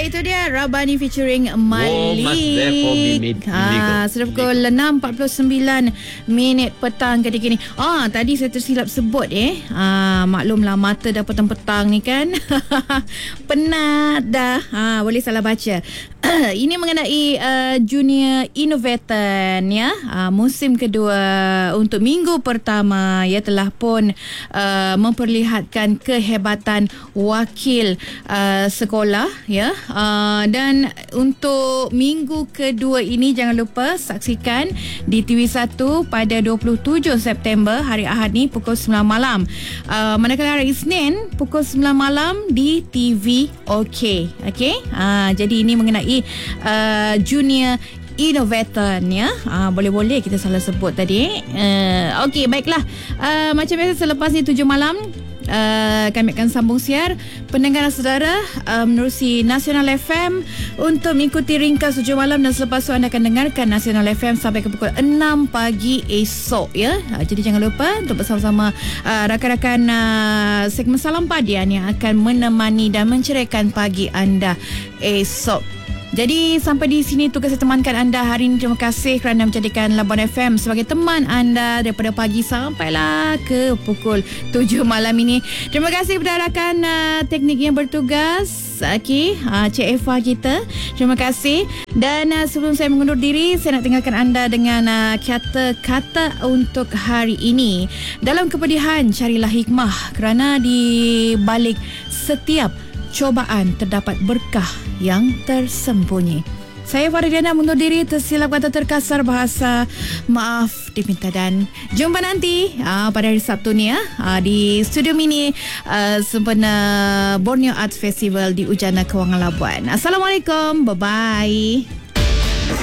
itu dia Rabani featuring Malik. Sudah pukul 6.49 petang ketika ni. Tadi saya tersilap sebut maklumlah mata dah petang-petang ni kan. Penat dah. Boleh salah baca. Ini mengenai Junior Innovator ya. Musim kedua untuk minggu pertama ya telah pun memperlihatkan kehebatan wakil sekolah ya. Dan untuk minggu kedua ini jangan lupa saksikan di TV1 pada 27 September hari Ahad ni pukul 9 malam. Manakala hari Isnin pukul 9 malam di TV OK. Okey. Jadi ini mengenai Junior Innovator ya. Boleh-boleh kita salah sebut tadi. Okey, baiklah. Macam biasa selepas ni 7 malam kami akan sambung siar pendengar saudara menerusi Nasional FM untuk mengikuti ringkas 7 malam dan selepas tu anda akan dengarkan Nasional FM sampai ke pukul 6 pagi esok ya. Jadi jangan lupa untuk bersama-sama rakan-rakan segmen Salam Padian yang akan menemani dan menceraikan pagi anda esok. Jadi sampai di sini tugas saya temankan anda hari ini. Terima kasih kerana menjadikan Labuan FM sebagai teman anda daripada pagi sampailah ke pukul 7 malam ini. Terima kasih kepada rakan teknik yang bertugas. Okey, Cik Eva kita. Terima kasih. Dan sebelum saya mengundur diri, saya nak tinggalkan anda dengan kata-kata untuk hari ini. Dalam kepedihan carilah hikmah kerana di balik setiap cobaan terdapat berkah yang tersembunyi. Saya Faridiana mundur diri, tersilap kata terkasar bahasa, maaf diminta, dan jumpa nanti pada hari Sabtu ni di studio mini sempena Borneo Arts Festival di Ujana Kewangan Labuan. Assalamualaikum, bye bye.